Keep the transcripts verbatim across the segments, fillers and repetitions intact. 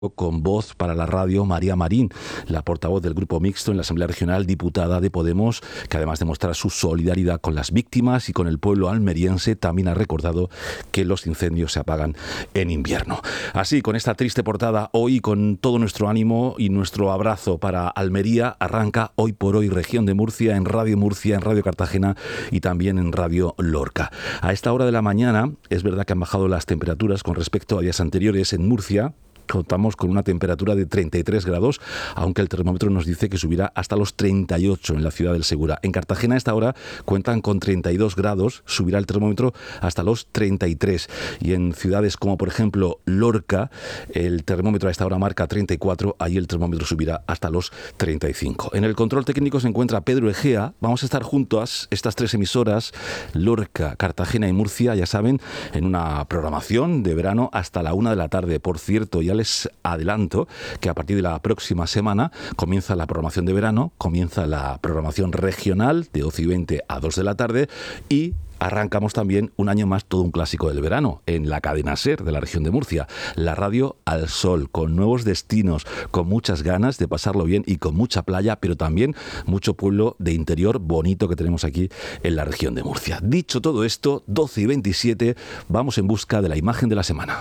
Con voz para la radio, María Marín, la portavoz del Grupo Mixto en la Asamblea Regional, diputada de Podemos, que además de mostrar su solidaridad con las víctimas y con el pueblo almeriense, también ha recordado que los incendios se apagan en invierno. Así, con esta triste portada, hoy con todo nuestro ánimo y nuestro abrazo para Almería, arranca Hoy por Hoy Región de Murcia, en Radio Murcia, en Radio Cartagena y también en Radio Lorca. A esta hora de la mañana, es verdad que han bajado las temperaturas con respecto a días anteriores en Murcia. Contamos con una temperatura de treinta y tres grados, aunque el termómetro nos dice que subirá hasta los treinta y ocho en la ciudad del Segura. En Cartagena a esta hora cuentan con treinta y dos grados, subirá el termómetro hasta los treinta y tres. Y en ciudades como por ejemplo Lorca, el termómetro a esta hora marca treinta y cuatro, ahí el termómetro subirá hasta los treinta y cinco. En el control técnico se encuentra Pedro Egea. Vamos a estar juntos, estas tres emisoras, Lorca, Cartagena y Murcia, ya saben, en una programación de verano hasta la una de la tarde. Por cierto, ya les adelanto que a partir de la próxima semana comienza la programación de verano, comienza la programación regional de once y veinte a dos de la tarde y arrancamos también un año más todo un clásico del verano en la cadena SER de la región de Murcia, la radio al sol, con nuevos destinos, con muchas ganas de pasarlo bien y con mucha playa, pero también mucho pueblo de interior bonito que tenemos aquí en la región de Murcia. Dicho todo esto, doce y veintisiete, vamos en busca de la imagen de la semana.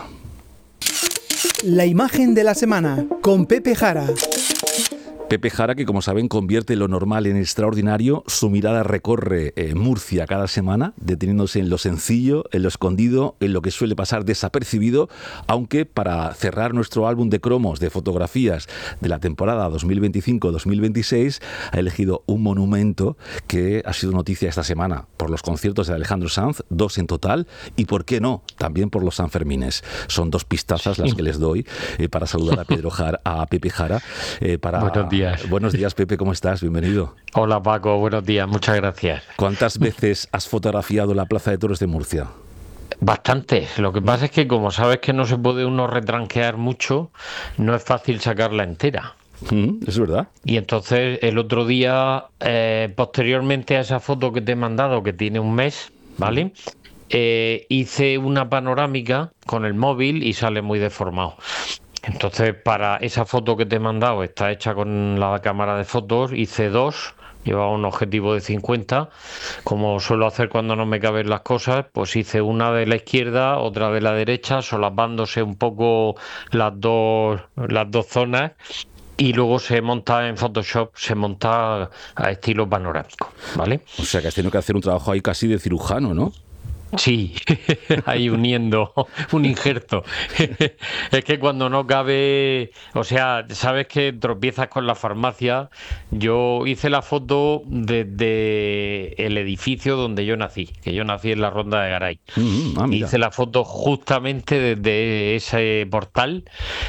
La imagen de la semana, con Pepe Jara. Pepe Jara, que como saben convierte lo normal en extraordinario, su mirada recorre eh, Murcia cada semana, deteniéndose en lo sencillo, en lo escondido, en lo que suele pasar desapercibido, aunque para cerrar nuestro álbum de cromos de fotografías de la temporada dos mil veinticinco dos mil veintiséis, ha elegido un monumento que ha sido noticia esta semana por los conciertos de Alejandro Sanz, dos en total, y por qué no, también por los Sanfermines. Son dos pistazas las que les doy eh, para saludar a Pedro Jara, a Pepe Jara, eh, para... Buenos días. Buenos días, Pepe, ¿cómo estás? Bienvenido. Hola, Paco, buenos días, muchas gracias. ¿Cuántas veces has fotografiado la Plaza de Toros de Murcia? Bastante. Lo que pasa es que como sabes que no se puede uno retranquear mucho, no es fácil sacarla entera. Mm, es verdad. Y entonces el otro día, eh, posteriormente a esa foto que te he mandado, que tiene un mes, ¿vale? Eh, hice una panorámica con el móvil y sale muy deformado. Entonces, para esa foto que te he mandado, está hecha con la cámara de fotos, hice dos, llevaba un objetivo de cincuenta, como suelo hacer cuando no me caben las cosas, pues hice una de la izquierda, otra de la derecha, solapándose un poco las dos, las dos zonas. Y luego se monta en Photoshop, se monta a estilo panorámico, ¿vale? O sea, que has tenido que hacer un trabajo ahí casi de cirujano, ¿no? Sí, ahí uniendo un injerto. Es que cuando no cabe, o sea, sabes que tropiezas con la farmacia. Yo hice la foto desde el edificio donde yo nací, que yo nací en la Ronda de Garay. Mm, ah, mira. Hice la foto justamente desde ese portal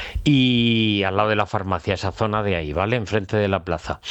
y al lado de la farmacia, esa zona de ahí, ¿vale? Enfrente de la plaza.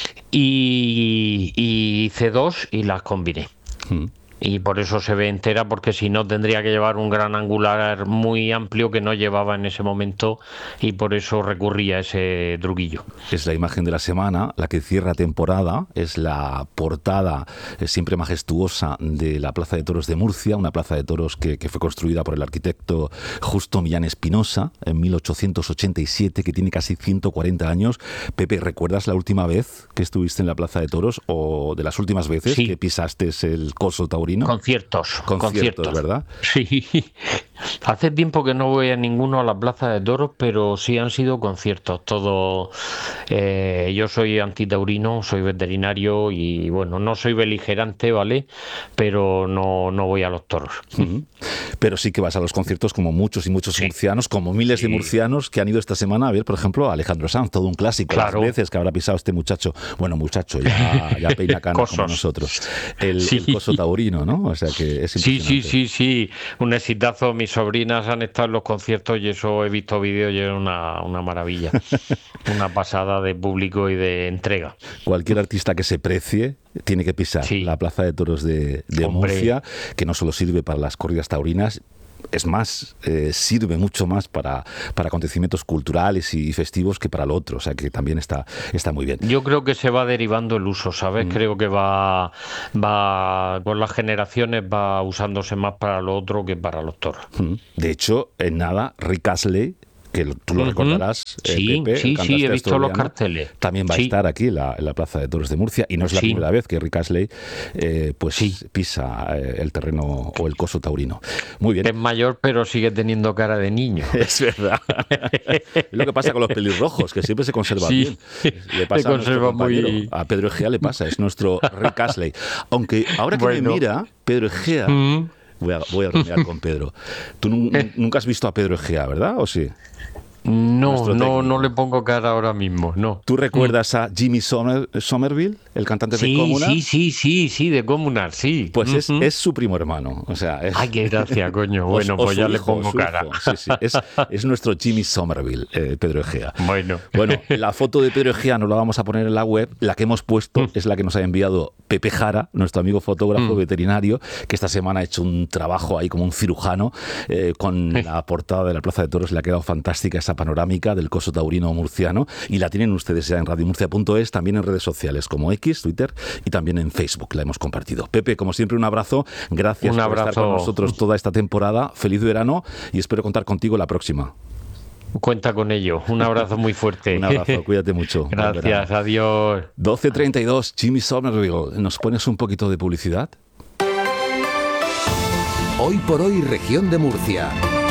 Y, y hice dos y las combiné. Mm. Y por eso se ve entera, porque si no tendría que llevar un gran angular muy amplio que no llevaba en ese momento y por eso recurría a ese truquillo. Es la imagen de la semana, la que cierra temporada, es la portada eh, siempre majestuosa de la Plaza de Toros de Murcia, una plaza de toros que, que fue construida por el arquitecto Justo Millán Espinosa en mil ochocientos ochenta y siete, que tiene casi ciento cuarenta años. Pepe, ¿recuerdas la última vez que estuviste en la Plaza de Toros o de las últimas veces Sí. que pisaste el coso taurino? Conciertos, Conciertos, conciertos, ¿verdad? Sí, hace tiempo que no voy a ninguno a la Plaza de Toros, pero sí han sido conciertos. Todo, eh, yo soy antitaurino, soy veterinario y bueno, no soy beligerante, ¿vale? Pero no, no voy a los toros. Uh-huh. Pero sí que vas a los conciertos como muchos y muchos Sí. murcianos, como miles Sí. de murcianos que han ido esta semana a ver, por ejemplo, a Alejandro Sanz, todo un clásico. Claro. Las veces que habrá pisado este muchacho, bueno, muchacho, ya, ya peina cana como Cosos. nosotros. El, Sí. el coso taurino, ¿no? O sea que es Sí, impresionante. sí, sí, sí, un exitazo. Mis sobrinas han estado en los conciertos y eso he visto vídeos y es una, una maravilla. Una pasada de público y de entrega. Cualquier artista que se precie tiene que pisar Sí. la Plaza de Toros de, de Hombre. Murcia, que no solo sirve para las corridas taurinas. Es más, eh, sirve mucho más para, para acontecimientos culturales y festivos que para lo otro, o sea que también está, está muy bien. Yo creo que se va derivando el uso, ¿sabes? Mm. Creo que va, va con las generaciones va usándose más para lo otro que para los toros. De hecho, en nada, Rick Astley que tú lo recordarás, uh-huh. sí, eh, Pepe, sí, sí, he visto los carteles. También va sí. a estar aquí en la, en la Plaza de Toros de Murcia, y no es la sí. primera vez que Rick Astley eh, pues sí. pisa eh, el terreno o el coso taurino. Muy bien. Es mayor, pero sigue teniendo cara de niño. Es verdad. Es lo que pasa con los pelirrojos, que siempre se conserva sí. bien. Le pasa se a conserva muy... A Pedro Egea le pasa, es nuestro Rick Astley. Aunque ahora que bueno. me mira, Pedro Egea... Mm. Voy a, voy a bromear con Pedro. Tú n- nunca has visto a Pedro Egea, ¿verdad? ¿O sí? No, no, no le pongo cara ahora mismo, no. ¿Tú recuerdas a Jimmy Somer, Somerville, el cantante sí, de Communard? Sí, sí, sí, sí, de Communard, sí. Pues uh-huh. es, es su primo hermano. O sea, es... Ay, qué gracia, coño. Bueno, o, o pues ya hijo, le pongo cara. Sí, sí. Es, es nuestro Jimmy Somerville, eh, Pedro Egea. Bueno. Bueno, la foto de Pedro Egea nos la vamos a poner en la web. La que hemos puesto mm. es la que nos ha enviado Pepe Jara, nuestro amigo fotógrafo mm. veterinario, que esta semana ha hecho un trabajo ahí como un cirujano, eh, con la portada de la Plaza de Toros. Le ha quedado fantástica esa panorámica del coso taurino murciano, y la tienen ustedes ya en radio murcia punto es, también en redes sociales como X, Twitter, y también en Facebook la hemos compartido. Pepe, como siempre, un abrazo, gracias un por abrazo. estar con nosotros toda esta temporada, feliz verano, y espero contar contigo la próxima. Cuenta con ello, un abrazo muy fuerte. Un abrazo, cuídate mucho. Gracias, adiós. doce treinta y dos, Jimmy Somerville, ¿nos pones un poquito de publicidad? Hoy por hoy, región de Murcia.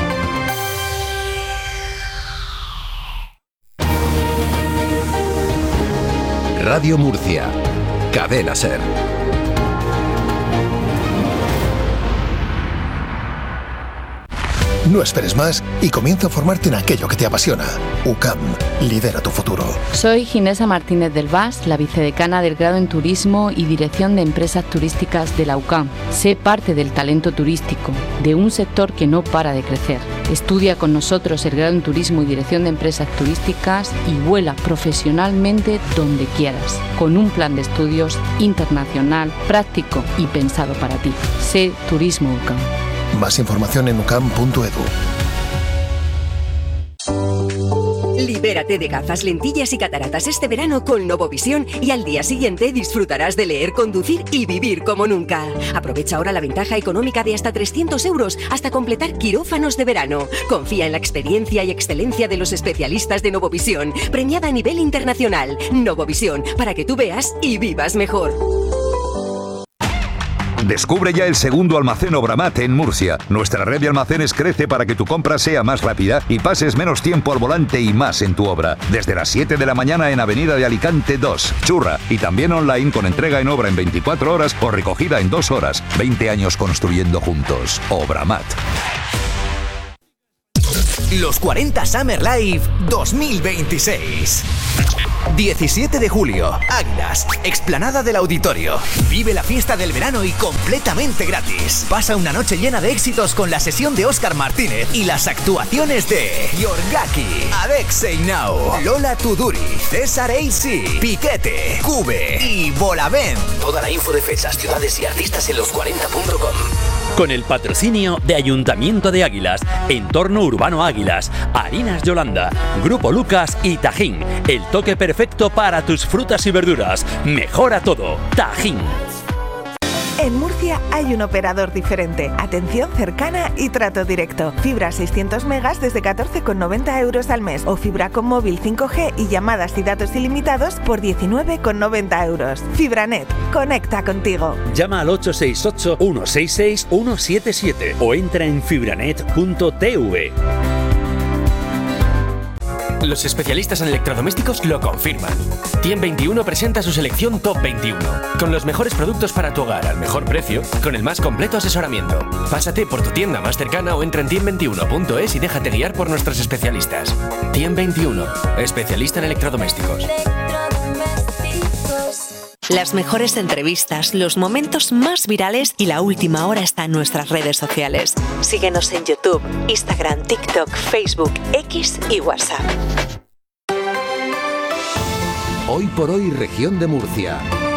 Radio Murcia, Cadena Ser. No esperes más y comienza a formarte en aquello que te apasiona. U C A M, lidera tu futuro. Soy Ginesa Martínez del Vaz, la vicedecana del grado en Turismo y Dirección de Empresas Turísticas de la U C A M. Sé parte del talento turístico, de un sector que no para de crecer. Estudia con nosotros el grado en Turismo y Dirección de Empresas Turísticas y vuela profesionalmente donde quieras, con un plan de estudios internacional, práctico y pensado para ti. Sé Turismo U C A M. Más información en ucam punto edu. Libérate de gafas, lentillas y cataratas este verano con Novovisión y al día siguiente disfrutarás de leer, conducir y vivir como nunca. Aprovecha ahora la ventaja económica de hasta trescientos euros hasta completar quirófanos de verano. Confía en la experiencia y excelencia de los especialistas de Novovisión, premiada a nivel internacional. Novovisión, para que tú veas y vivas mejor. Descubre ya el segundo almacén Obramat en Murcia. Nuestra red de almacenes crece para que tu compra sea más rápida y pases menos tiempo al volante y más en tu obra. Desde las siete de la mañana en Avenida de Alicante dos, Churra, y también online con entrega en obra en veinticuatro horas o recogida en dos horas. veinte años construyendo juntos. Obramat. Los cuarenta Summer Live dos mil veintiséis. diecisiete de julio, Águilas, explanada del Auditorio. Vive la fiesta del verano y completamente gratis. Pasa una noche llena de éxitos con la sesión de Óscar Martínez y las actuaciones de Yorgaki, Alexei Now, Lola Tuduri, César A C, Piquete, Cube y Bolavent. Toda la info de fechas, ciudades y artistas en los cuarenta punto com. Con el patrocinio de Ayuntamiento de Águilas, Entorno Urbano Águilas, Harinas Yolanda, Grupo Lucas y Tajín. El toque perfecto para tus frutas y verduras. Mejora todo. Tajín. En Murcia hay un operador diferente, atención cercana y trato directo. Fibra seiscientos megas desde catorce con noventa euros al mes o fibra con móvil cinco G y llamadas y datos ilimitados por diecinueve con noventa euros. Fibranet, conecta contigo. Llama al ocho seis ocho, uno seis seis, uno siete siete o entra en fibranet punto t v. Los especialistas en electrodomésticos lo confirman. Tiem veintiuno presenta su selección Top veintiuno, con los mejores productos para tu hogar al mejor precio, con el más completo asesoramiento. Pásate por tu tienda más cercana o entra en tiem veintiuno punto es y déjate guiar por nuestros especialistas. Tiem veintiuno, especialista en electrodomésticos. Las mejores entrevistas, los momentos más virales y la última hora está en nuestras redes sociales. Síguenos en YouTube, Instagram, TikTok, Facebook, X y WhatsApp. Hoy por hoy, región de Murcia.